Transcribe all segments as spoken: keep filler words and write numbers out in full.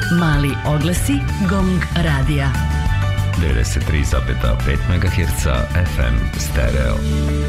Mali oglasi Gong radija. devedeset tri zarez pet megaherca F M stereo.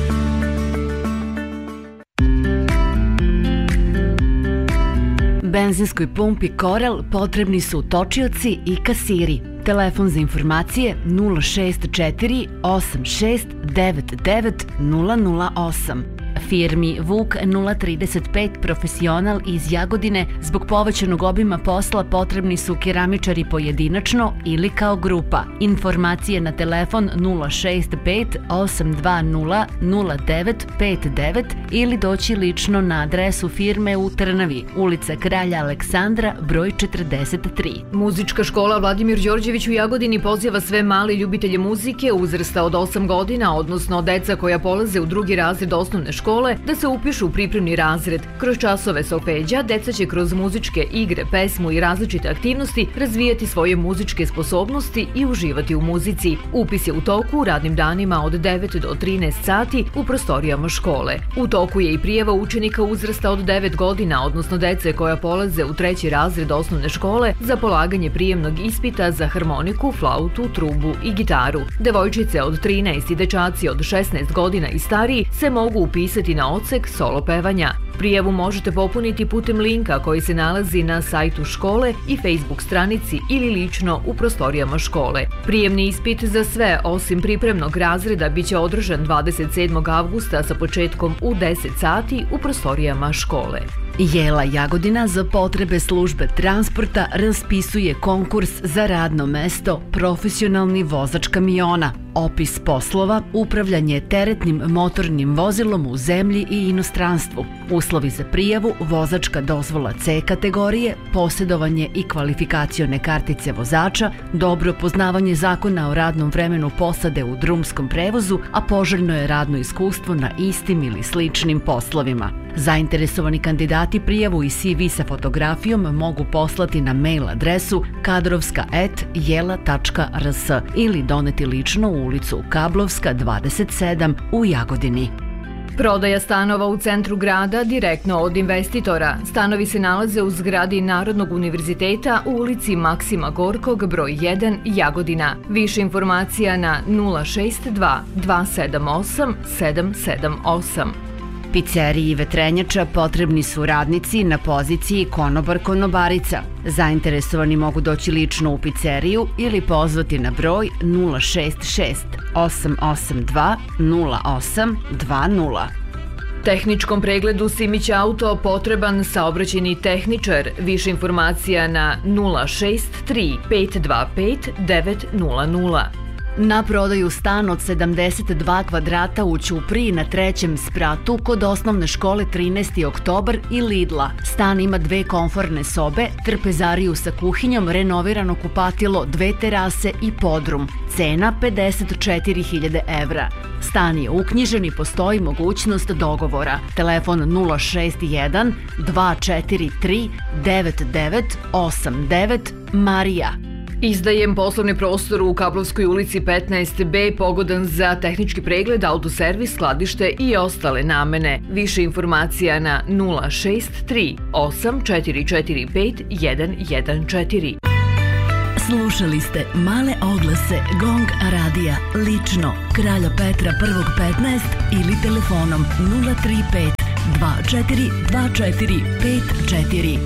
Benzinskoj pumpi Korel potrebni su točioci i kasiri. Telefon za informacije nula šest četiri osam šest devet devet nula nula osam. Firmi Vuk nula trideset pet Profesional iz Jagodine zbog povećanog obima posla potrebni su keramičari pojedinačno ili kao grupa. Informacije na telefon nula šest pet osam dva nula nula devet pet devet ili doći lično na adresu firme u Trnavi, ulica Kralja Aleksandra, broj četrdeset tri. Muzička škola Vladimir Đorđević u Jagodini poziva sve male ljubitelje muzike uzrasta od osam godina, odnosno deca koja polaze u drugi razred osnovne škole, da se upišu u pripremni razred. Kroz časove solfeđa, deca će kroz muzičke igre, pesmu i različite aktivnosti razvijati svoje muzičke sposobnosti i uživati u muzici. Upis je u toku radnim danima od devet do trinaest sati u prostorijama škole. U toku je i prijava učenika uzrasta od devet godina, odnosno dece koja polaze u treći razred osnovne škole za polaganje prijemnog ispita za harmoniku, flautu, trubu i gitaru. Devojčice od trinaest i dečaci od šesnaest godina i stariji se mogu upisati na odsek solo pevanja. Prijavu možete popuniti putem linka koji se nalazi na sajtu škole i Facebook stranici ili lično u prostorijama škole. Prijemni ispit za sve, osim pripremnog razreda, biće održan dvadeset sedmog avgusta sa početkom u deset sati u prostorijama škole. Jela Jagodina za potrebe službe transporta raspisuje konkurs za radno mesto profesionalni vozač kamiona. Opis poslova, upravljanje teretnim motornim vozilom u zemlji i inostranstvu. Uslovi za prijavu, vozačka dozvola C kategorije, posjedovanje i kvalifikacione kartice vozača, dobro poznavanje zakona o radnom vremenu posade u drumskom prevozu, a poželjno je radno iskustvo na istim ili sličnim poslovima. Zainteresovani kandidati prijavu i C V sa fotografijom mogu poslati na mail adresu kadrovska et jela tačka r s ili doneti lično u ulicu Kablovska dvadeset sedam u Jagodini. Prodaja stanova u centru grada direktno od investitora. Stanovi se nalaze u zgradi Narodnog univerziteta u ulici Maksima Gorkog, broj jedan, Jagodina. Više informacija na nula šest dva dva sedam osam sedam sedam osam. Pizzeriji Vetrenjača potrebni su radnici na poziciji konobar-konobarica. Zainteresovani mogu doći lično u pizzeriju ili pozvati na broj nula šest šest osam osam dva nula osam dva nula. Tehničkom pregledu Simić Auto potreban saobraćajni tehničar. Više informacija na nula šest tri pet dva pet devet nula nula. Na prodaju stan od sedamdeset dva kvadrata u Ćupriji na trećem spratu kod osnovne škole trinaesti oktobar i Lidla. Stan ima dve komforne sobe, trpezariju sa kuhinjom, renovirano kupatilo, dve terase i podrum. Cena pedeset četiri hiljade evra. Stan je uknjižen i postoji mogućnost dogovora. Telefon nula šest jedan dva četiri tri devet devet osam devet Marija. Izdajem poslovni prostor u Kablovskoj ulici petnaest B pogodan za tehnički pregled, autoservis, skladište i ostale namene. Više informacija na nula šest tri osam četiri četiri pet jedan jedan četiri. Slušali ste male oglase Gong radija lično Kralja Petra prvog petnaest ili telefonom nula tri pet dva četiri dva četiri pet četiri.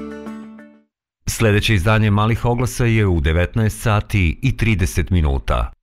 Sljedeće izdanje malih oglasa je u devetnaest sati i trideset minuta.